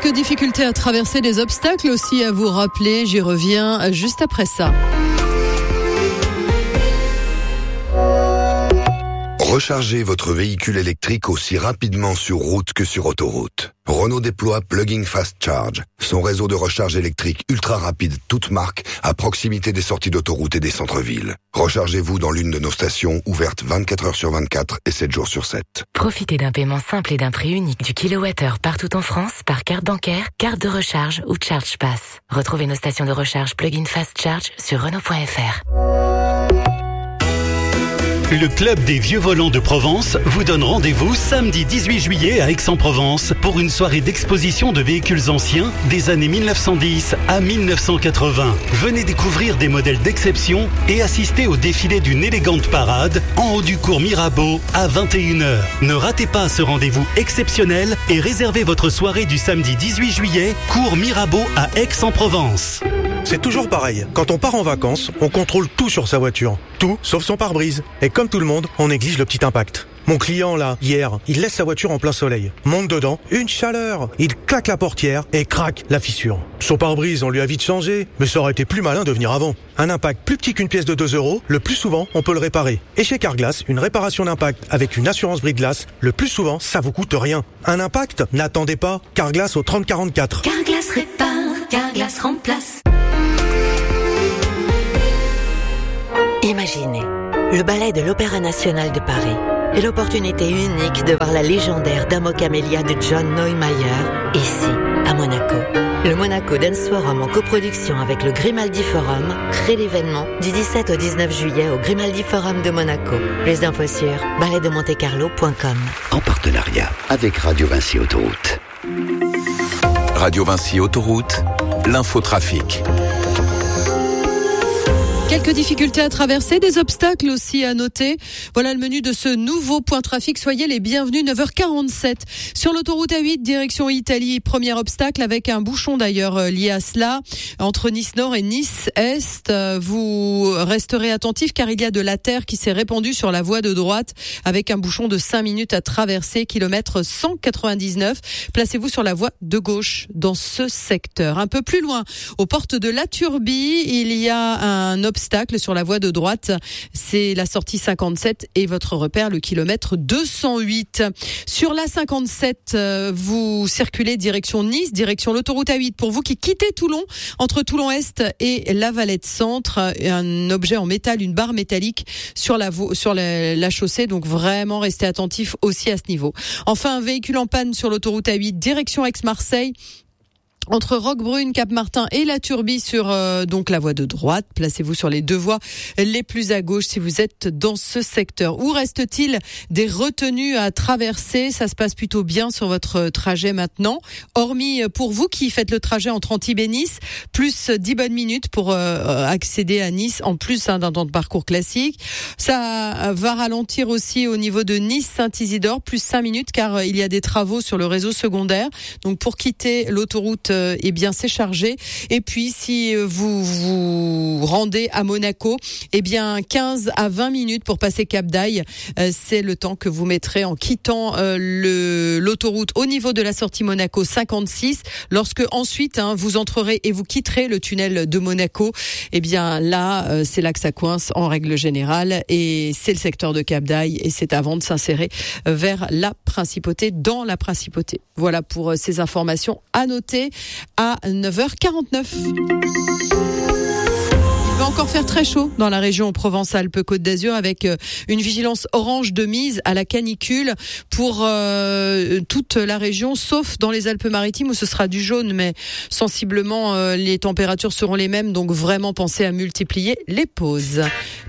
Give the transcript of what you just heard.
Quelques difficultés à traverser, des obstacles aussi à vous rappeler. J'y reviens juste après ça. Rechargez votre véhicule électrique aussi rapidement sur route que sur autoroute. Renault déploie Plug-in Fast Charge, son réseau de recharge électrique ultra rapide toute marque à proximité des sorties d'autoroute et des centres-villes. Rechargez-vous dans l'une de nos stations ouvertes 24 heures sur 24 et 7 jours sur 7. Profitez d'un paiement simple et d'un prix unique du kilowattheure partout en France par carte bancaire, carte de recharge ou Charge Pass. Retrouvez nos stations de recharge Plug-in Fast Charge sur Renault.fr. Le Club des Vieux Volants de Provence vous donne rendez-vous samedi 18 juillet à Aix-en-Provence pour une soirée d'exposition de véhicules anciens des années 1910 à 1980. Venez découvrir des modèles d'exception et assister au défilé d'une élégante parade en haut du cours Mirabeau à 21h. Ne ratez pas ce rendez-vous exceptionnel et réservez votre soirée du samedi 18 juillet, cours Mirabeau à Aix-en-Provence. C'est toujours pareil. Quand on part en vacances, on contrôle tout sur sa voiture. Tout, sauf son pare-brise. Et comme tout le monde, on néglige le petit impact. Mon client, là, hier, il laisse sa voiture en plein soleil. Monte dedans, une chaleur. Il claque la portière et craque la fissure. Son pare-brise, on lui a vite changé, mais ça aurait été plus malin de venir avant. Un impact plus petit qu'une pièce de 2 €, le plus souvent, on peut le réparer. Et chez Carglass, une réparation d'impact avec une assurance brise-glace, le plus souvent, ça vous coûte rien. Un impact? N'attendez pas. Carglass au 3044. Carglass répare, Carglass remplace. Imaginez, le ballet de l'Opéra National de Paris et l'opportunité unique de voir la légendaire Dame aux Camélias de John Neumeier ici, à Monaco. Le Monaco Dance Forum en coproduction avec le Grimaldi Forum crée l'événement du 17 au 19 juillet au Grimaldi Forum de Monaco. Plus d'infos sur balletdemontecarlo.com. En partenariat avec Radio Vinci Autoroute. Radio Vinci Autoroute, l'infotrafic. Quelques difficultés à traverser, des obstacles aussi à noter. Voilà le menu de ce nouveau point trafic. Soyez les bienvenus, 9h47. Sur l'autoroute A8, direction Italie, premier obstacle avec un bouchon d'ailleurs lié à cela. Entre Nice Nord et Nice Est, vous resterez attentifs car il y a de la terre qui s'est répandue sur la voie de droite avec un bouchon de 5 minutes à traverser, kilomètre 199. Placez-vous sur la voie de gauche dans ce secteur. Un peu plus loin, aux portes de La Turbie, il y a un obstacle sur la voie de droite, c'est la sortie 57 et votre repère le kilomètre 208. Sur la 57, vous circulez direction Nice, direction l'autoroute A8. Pour vous qui quittez Toulon, entre Toulon Est et La Valette Centre, un objet en métal, une barre métallique sur la chaussée, donc vraiment restez attentifs aussi à ce niveau. Enfin, un véhicule en panne sur l'autoroute A8, direction Aix-Marseille. Entre Roquebrune, Cap-Martin et La Turbie sur donc la voie de droite. Placez-vous sur les deux voies les plus à gauche si vous êtes dans ce secteur. Où reste-t-il des retenues à traverser? Ça se passe plutôt bien sur votre trajet maintenant. Hormis pour vous qui faites le trajet entre Antibes et Nice, plus 10 bonnes minutes pour accéder à Nice, en plus d'un temps de parcours classique. Ça va ralentir aussi au niveau de Nice-Saint-Isidore, plus 5 minutes car il y a des travaux sur le réseau secondaire. Donc pour quitter l'autoroute, eh bien c'est chargé. Et puis si vous vous rendez à Monaco, eh bien 15 à 20 minutes pour passer Cap d'Aille, c'est le temps que vous mettrez en quittant l'autoroute au niveau de la sortie Monaco 56. Lorsque ensuite vous entrerez et vous quitterez le tunnel de Monaco, eh bien là c'est là que ça coince en règle générale et c'est le secteur de Cap d'Aille et c'est avant de s'insérer vers la Principauté, dans la Principauté. Voilà pour ces informations à noter à 9h49. Il va encore faire très chaud dans la région Provence-Alpes-Côte d'Azur avec une vigilance orange de mise à la canicule pour toute la région, sauf dans les Alpes-Maritimes où ce sera du jaune, mais sensiblement les températures seront les mêmes, donc vraiment pensez à multiplier les pauses.